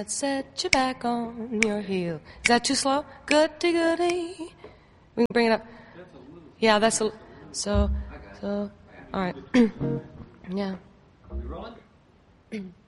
Set you back on your heel. Is that too slow? Goody goody. We can bring it up. Yeah, that's a so. All right. Yeah. Are we rolling?